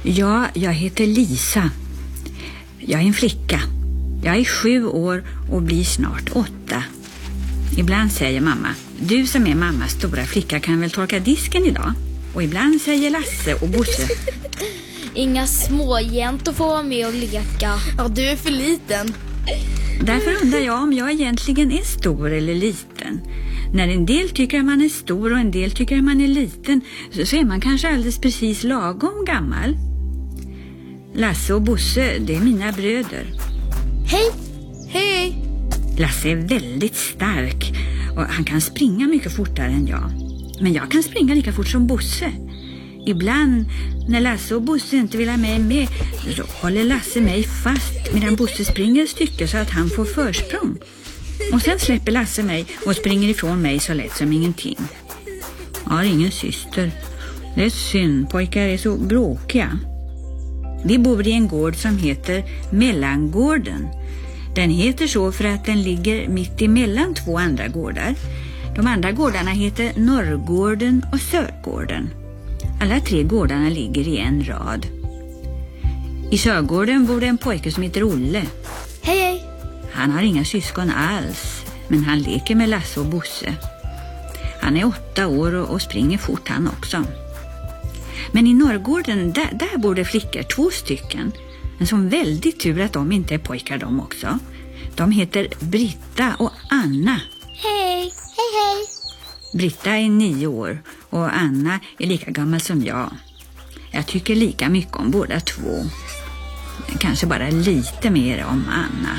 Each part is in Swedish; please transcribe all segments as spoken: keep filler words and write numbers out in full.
Ja, jag heter Lisa. Jag är en flicka. Jag är sju år och blir snart åtta. Ibland säger mamma, du som är mammas stora flicka kan väl torka disken idag? Och ibland säger Lasse och Bosse, inga småjäntor får vara med och leka. Ja, du är för liten. Därför undrar jag om jag egentligen är stor eller liten. När en del tycker att man är stor och en del tycker att man är liten, så är man kanske alldeles precis lagom gammal. Lasse och Bosse, det är mina bröder. Hej! Hej! Lasse är väldigt stark och han kan springa mycket fortare än jag. Men jag kan springa lika fort som Bosse. Ibland när Lasse och Bosse inte vill ha mig med, så håller Lasse mig fast medan Bosse springer ett stycke så att han får försprång. Och sen släpper Lasse mig och springer ifrån mig så lätt som ingenting. Jag har ingen syster. Det är synd, pojkar är så bråkiga. Vi bor i en gård som heter Mellangården. Den heter så för att den ligger mitt emellan två andra gårdar. De andra gårdarna heter Norrgården och Sörgården. Alla tre gårdarna ligger i en rad. I Sörgården bor det en pojke som heter Olle. Hej, hej! Han har inga syskon alls, men han leker med Lasse och Bosse. Han är åtta år och, och springer fort han också. Men i Norrgården, där, där bor det flickor, två stycken. En som väldigt tur att de inte är pojkar de också. De heter Britta och Anna. Hej, hej, hej! Britta är nio år och Anna är lika gammal som jag. Jag tycker lika mycket om båda två. Kanske bara lite mer om Anna.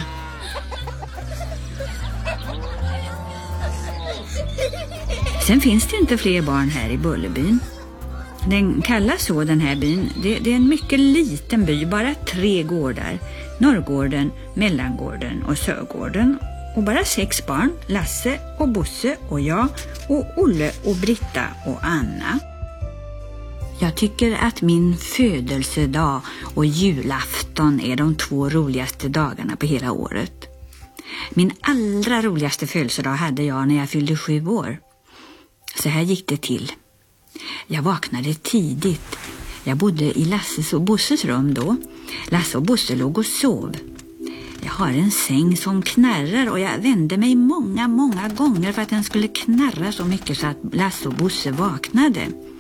Sen finns det inte fler barn här i Bullerbyn. Den kallas så, den här byn. Det, det är en mycket liten by, bara tre gårdar. Norrgården, Mellangården och Sörgården. Och bara sex barn, Lasse och Bosse och jag och Olle och Britta och Anna. Jag tycker att min födelsedag och julafton är de två roligaste dagarna på hela året. Min allra roligaste födelsedag hade jag när jag fyllde sju år. Så här gick det till. Jag vaknade tidigt. Jag bodde i Lasses och Bosses rum då. Lasse och Bosse låg och sov. Jag har en säng som knarrar och jag vände mig många, många gånger för att den skulle knarra så mycket så att Lasse och Bosse vaknade.